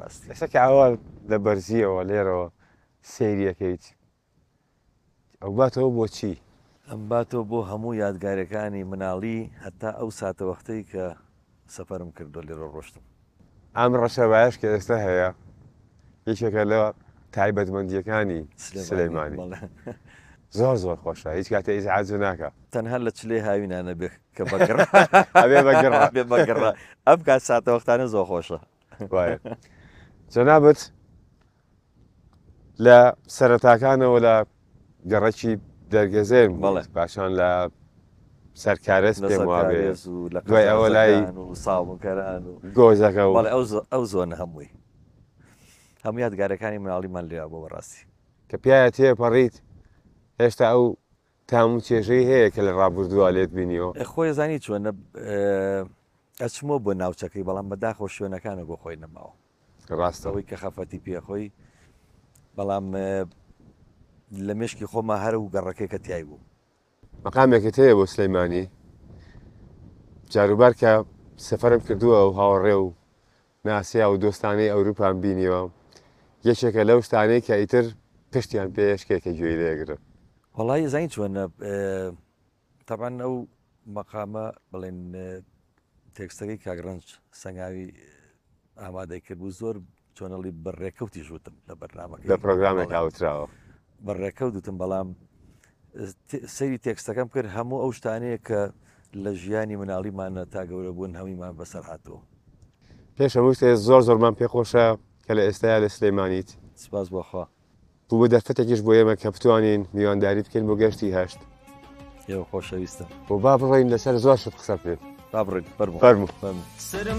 ڕاستی ئێستا کە ئەوە لە بەرزیەوە لێرەوە سەیریەکەیت ئەو باتەوە بۆچی؟ ئەم باتەوە بۆ هەموو یادگارەکانی مناڵی هەتا ئەو ساتە وەختەی کە سەفەرم کردو لێرە ڕۆشتم. ئەم ڕەشەبایش کە ئێستا هەیە یەکێکە لە تایبەتمەندیەکانی سلەیمانی زۆر زۆر خۆشە هیچ کاتە ئیزعاج ناکە تەنها لە چلێ هاوینانە بێ کە بەگڕ بێ بەگڕ ئەم کات ساتە وەختانە زۆر خۆشە. وایە جەنابەت لە سەرەتاکانەوە لە گەڕەکی دەرگەزێن پاشان لە سەرکارەست پێم وابێ دوای ئەوە لای ساڵکەران و گۆزەکە و ئەو زۆنە هەمووی هەموو یادگارەکانی مناڵیمان لێ بۆ بەڕاستی کە پیاە تێپەڕیت هێشتا ئەو تام و چێژەی هەیە کە لە ڕابردووە لێت بینیەوە خۆی زانی چۆنە ئەچمەوە بۆ ناوچەکەی بەڵام بەداخۆ شوێنەکانە بۆ خۆی نەماوە ڕاستەوەی کە خەفەتی پێخۆی بەڵام لە مشکی خۆمە هەر و گەڕەکەی کە تیای بوو مەقامێکت هەیە بۆ سلەیمانی جاروبار کە سەفەرم کردووە و هاوڕێ و ناسیا و دۆستانەی ئەوروپان بینیوە یەکێکە لەو شتانەی کە ئیتر پشتیان پێشکێکە گوێی لێگرە وەڵی زین چۆنە تەبان ئەو مەقامە بڵێن تێکستەکەی کاگڕنج سەنگاوی ئامادەی کرد بوو زۆر چۆنەڵی بەڕێکەوتی ژوتم لە بەرنامەکە لە پرۆگرامێک هاوتراوە بەڕێکەوتم بەڵام سەیری تێکستەکەم کرد هەموو ئەو شتانەیە کە لە ژیانی مناڵیمانە تا گەورە بوون هەمویمان بەسەر هاتووە پێش هەموو شتێ زۆر زۆرمان پێخۆشە کە لە ئێستایا لە سلەیمانیت سپاس بۆخوا بوو بە دەرفەتێکیش بۆ ئێمە کە بتوانین میوانداری بکەین بۆ گەشتی هەشت ئێوە خۆشەویستم بۆ با بڕۆین لەسەر زۆر شت قسە بکەین با بڕێن فەرموو